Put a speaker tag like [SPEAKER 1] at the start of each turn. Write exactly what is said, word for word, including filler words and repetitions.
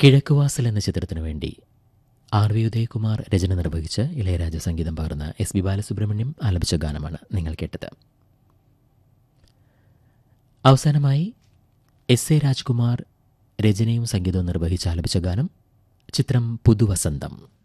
[SPEAKER 1] കിഴക്കുവാസൽ എന്ന ചിത്രത്തിനു വേണ്ടി ആർ വി ഉദയകുമാർ രചന നിർവഹിച്ച് ഇളയരാജ സംഗീതം പകർന്ന് എസ് ബി ബാലസുബ്രഹ്മണ്യം ആലപിച്ച ഗാനമാണ് നിങ്ങൾ കേട്ടത്. അവസാനമായി എസ് എ രാജ്കുമാർ രചനയും സംഗീതവും നിർവഹിച്ച് ആലപിച്ച ഗാനം ചിത്രം പുതുവസന്തം.